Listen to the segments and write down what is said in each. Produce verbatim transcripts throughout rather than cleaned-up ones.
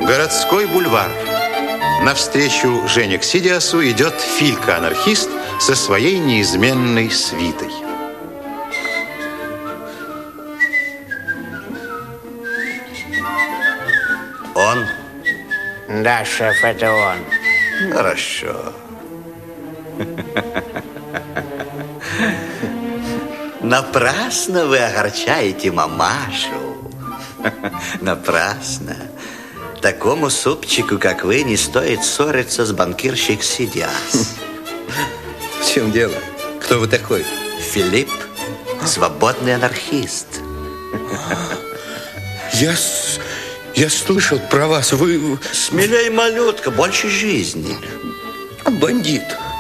Городской бульвар. Навстречу Жене Ксидиасу идет Филька-анархист со своей неизменной свитой. Он? Да, шеф, это он. Хорошо. Напрасно вы огорчаете мамашу. Напрасно. Такому супчику, как вы, не стоит ссориться с банкирщик Ксидиас. В чем дело? Кто вы такой? Филипп, свободный анархист. Я, я слышал про вас. Вы... Смелей, малютка, больше жизни. Бандит.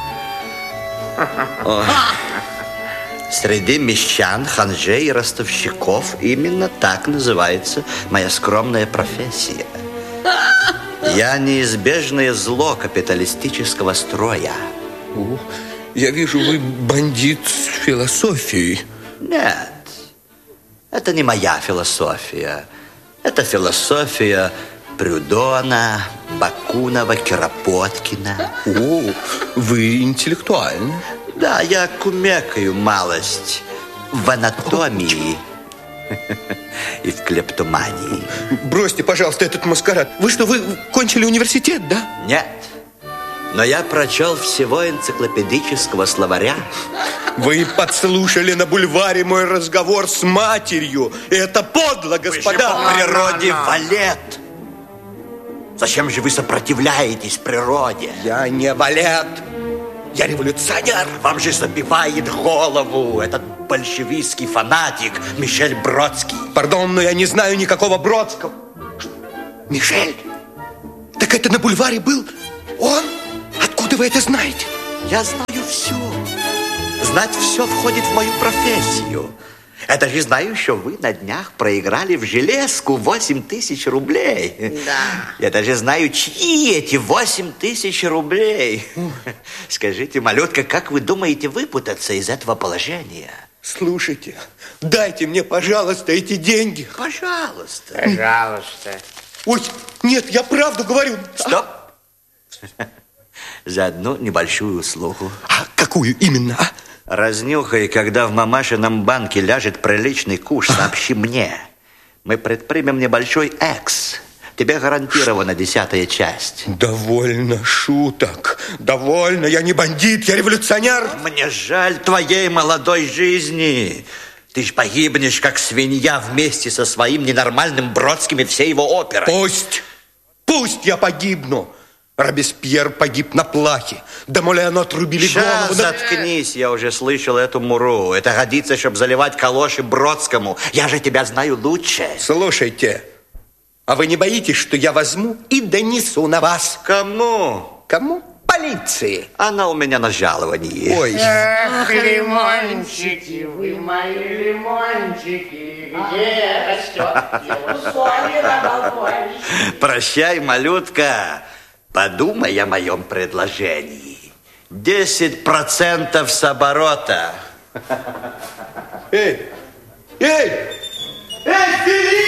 Ой. Среди мещан, ханжей и ростовщиков именно так называется моя скромная профессия. Я неизбежное зло капиталистического строя. О, я вижу, вы бандит с философией. Нет, это не моя философия. Это философия Прюдона, Бакунова, Киропоткина. О, вы интеллектуальны. Да, я кумекаю малость в анатомии и в клептомании. Бросьте, пожалуйста, этот маскарад. Вы что, вы кончили университет, да? Нет, но я прочел всего энциклопедического словаря. Вы подслушали на бульваре мой разговор с матерью. И это подло, господа. Вы же по природе валет. Зачем же вы сопротивляетесь природе? Я не валет. Я революционер. Вам же забивает голову этот большевистский фанатик Мишель Бродский. Пардон, но я не знаю никакого Бродского. Мишель? Так это на бульваре был он? Откуда вы это знаете? Я знаю все. Знать все входит в мою профессию. Это же знаю, что вы на днях проиграли в железку восемь тысяч рублей. Да. Я даже знаю, чьи эти восемь тысяч рублей. Скажите, малютка, как вы думаете выпутаться из этого положения? Слушайте, дайте мне, пожалуйста, эти деньги. Пожалуйста. Пожалуйста. Ой, нет, я правду говорю. Стоп. За одну небольшую услугу. А какую именно, а? Разнюхай, когда в мамашином банке ляжет приличный куш, сообщи мне. Мы предпримем небольшой экс. Тебе гарантирована десятая часть. Довольно шуток. Довольно. Я не бандит, я революционер. Мне жаль твоей молодой жизни. Ты ж погибнешь, как свинья, вместе со своим ненормальным Бродским и всей его оперой. Пусть, пусть я погибну. Робеспьер погиб на плахе. Да Молено отрубили Сейчас голову. Да... заткнись, я уже слышал эту муру. Это годится, чтобы заливать калоши Бродскому. Я же тебя знаю лучше. Слушайте, а вы не боитесь, что я возьму и донесу на вас? Кому? Кому? Полиции. Она у меня на жаловании. Ой. Эх, лимончики, вы мои лимончики. Где растет? Прощай, малютка. Подумай о моем предложении. Десять процентов с оборота. Эй, эй, эй, Филипп!